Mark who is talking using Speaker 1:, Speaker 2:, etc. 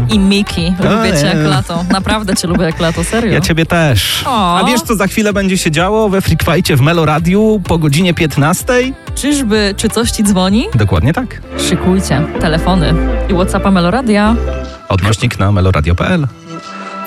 Speaker 1: I Miki. Lubię cię jak lato. Naprawdę cię lubię jak lato, serio.
Speaker 2: Ja ciebie też.
Speaker 1: O.
Speaker 2: A wiesz, co za chwilę będzie się działo we Freakwajcie w Melo Radiu po godzinie 15?
Speaker 1: Czyżby, czy coś ci dzwoni?
Speaker 2: Dokładnie tak.
Speaker 1: Szykujcie telefony i WhatsAppa Meloradia.
Speaker 2: Odnośnik na meloradio.pl.